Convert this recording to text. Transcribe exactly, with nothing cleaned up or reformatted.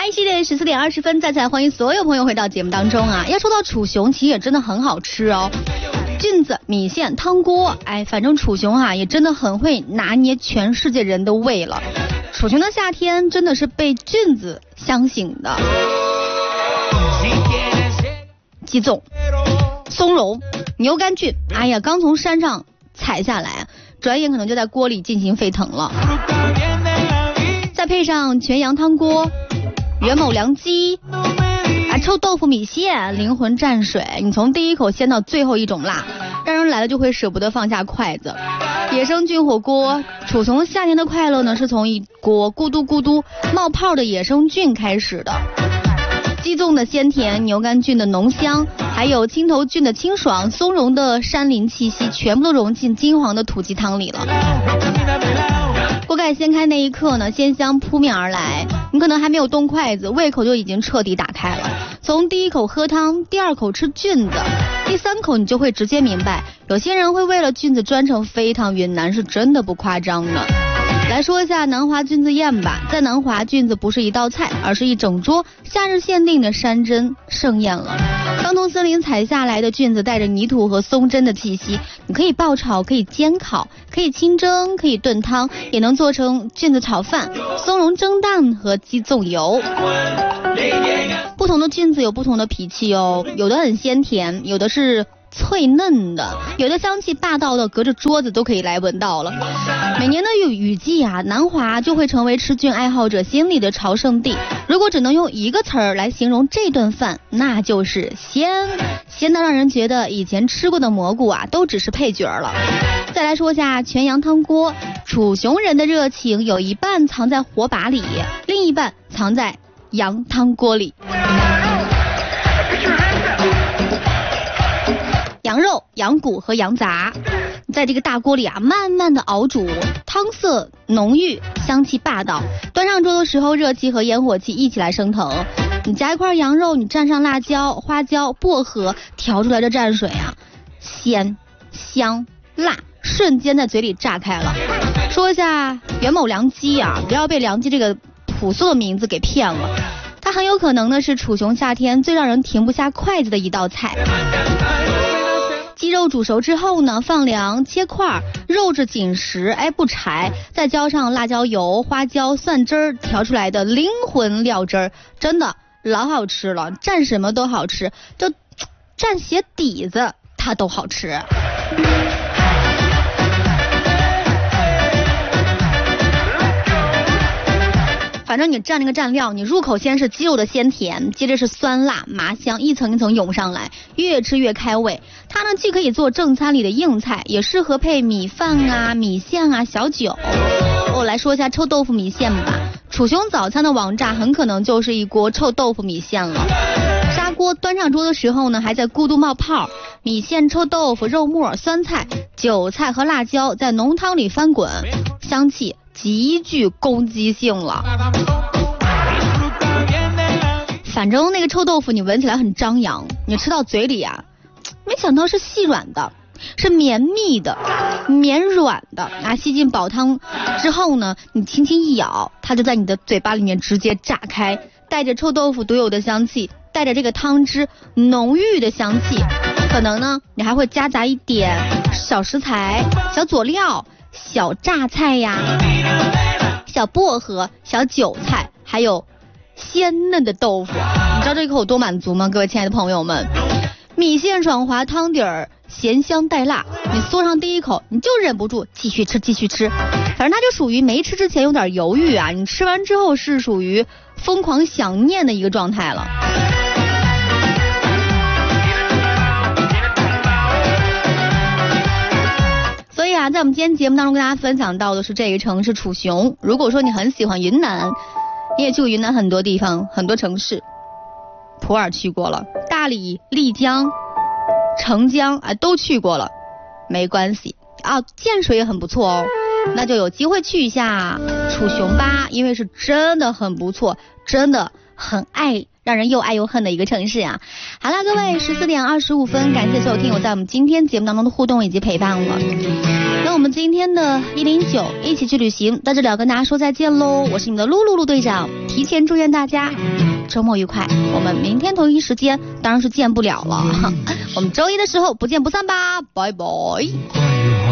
来，系列十四点二十分，再次欢迎所有朋友回到节目当中啊！要说到楚雄，其实也真的很好吃哦，菌子、米线、汤锅，哎，反正楚雄啊也真的很会拿捏全世界人的胃了。楚雄的夏天真的是被菌子香醒的。鸡枞、松茸、牛肝菌，哎呀，刚从山上采下来，转眼可能就在锅里进行沸腾了。再配上全羊汤锅、元某凉鸡啊，臭豆腐米线，灵魂蘸水，你从第一口鲜到最后一种辣，让人来了就会舍不得放下筷子。野生菌火锅，楚雄夏天的快乐呢，是从一锅咕嘟咕嘟冒泡的野生菌开始的。鸡枞的鲜甜，牛肝菌的浓香，还有青头菌的清爽，松茸的山林气息，全部都融进金黄的土鸡汤里了。锅盖掀开那一刻呢，鲜香扑面而来，你可能还没有动筷子，胃口就已经彻底打开了。从第一口喝汤，第二口吃菌子，第三口你就会直接明白，有些人会为了菌子专程飞一趟云南，是真的不夸张呢。来说一下南华菌子宴吧，在南华菌子不是一道菜，而是一整桌夏日限定的山珍盛宴了。刚从森林采下来的菌子带着泥土和松针的气息，你可以爆炒，可以煎烤，可以清蒸，可以炖汤，也能做成菌子炒饭、松茸蒸蛋和鸡枞油。不同的菌子有不同的脾气哦，有的很鲜甜，有的是脆嫩的，有的香气霸道的，隔着桌子都可以来闻到了。每年的雨雨季啊，南华就会成为吃菌爱好者心里的朝圣地。如果只能用一个词儿来形容这顿饭，那就是鲜，鲜到让人觉得以前吃过的蘑菇啊都只是配角了。再来说下全羊汤锅，楚雄人的热情有一半藏在火把里，另一半藏在羊汤锅里。羊肉、羊骨和羊杂在这个大锅里啊慢慢的熬煮，汤色浓郁，香气霸道。端上桌的时候，热气和烟火气一起来升腾。你夹一块羊肉，你蘸上辣椒、花椒、薄荷调出来的蘸水啊，鲜香辣，瞬间在嘴里炸开了。说一下元某凉鸡啊，不要被凉鸡这个朴素的名字给骗了，它很有可能呢是楚雄夏天最让人停不下筷子的一道菜。鸡肉煮熟之后呢，放凉切块，肉质紧实，哎不柴，再浇上辣椒油、花椒、蒜汁儿调出来的灵魂料汁儿，真的老好吃了，蘸什么都好吃，就蘸鞋底子它都好吃。反正你蘸那个蘸料，你入口先是鸡肉的鲜甜，接着是酸辣麻香，一层一层涌上来，越吃越开胃。它呢既可以做正餐里的硬菜，也适合配米饭啊、米线啊、小酒。我来说一下臭豆腐米线吧，楚雄早餐的王炸很可能就是一锅臭豆腐米线了。砂锅端上桌的时候呢，还在咕嘟冒泡，米线、臭豆腐、肉末、酸菜、韭菜和辣椒在浓汤里翻滚，香气极具攻击性了。反正那个臭豆腐你闻起来很张扬，你吃到嘴里啊，没想到是细软的，是绵密的、绵软的啊！吸进煲汤之后呢，你轻轻一咬，它就在你的嘴巴里面直接炸开，带着臭豆腐独有的香气，带着这个汤汁浓郁的香气。可能呢，你还会夹杂一点小食材、小佐料、小榨菜呀、小薄荷、小韭菜，还有鲜嫩的豆腐。你知道这一口有多满足吗？各位亲爱的朋友们，米线爽滑，汤底儿咸香带辣，你嗦上第一口你就忍不住继续吃继续吃。反正它就属于没吃之前有点犹豫啊，你吃完之后是属于疯狂想念的一个状态了。所以啊，在我们今天节目当中跟大家分享到的是这个城市楚雄。如果说你很喜欢云南，你也去过云南很多地方很多城市，普洱去过了，大理、丽江、澄江啊都去过了，没关系啊，建水也很不错哦，那就有机会去一下楚雄吧，因为是真的很不错，真的很爱，让人又爱又恨的一个城市啊。好啦，各位，十四点二十五分，感谢所有听友在我们今天节目当中的互动以及陪伴了。那我们今天的一零九一起去旅行到这里要跟大家说再见喽，我是你们的露露露队长。 提前祝愿大家周末愉快。我们明天同一时间当然是见不了了，我们周一的时候不见不散吧，拜拜。